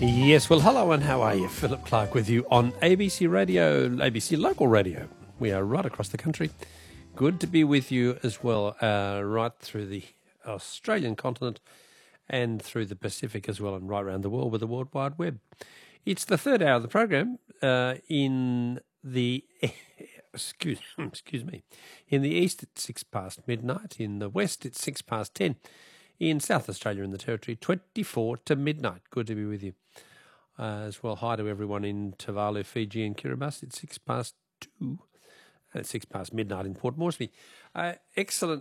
Yes, well, hello and how are you? Philip Clark with you on ABC Radio, ABC Local Radio. We are right across the country. Good to be with you as well, right through the Australian continent and through the Pacific as well, and right around the world with the World Wide Web. It's the third hour of the program in the excuse me. In the east, it's 6 past midnight. In the west, it's 6 past 10. In South Australia and the Territory, 24 to midnight. Good to be with you. As well, hi to everyone in Tuvalu, Fiji and Kiribati. It's 6 past 2. And it's 6 past midnight in Port Moresby. Excellent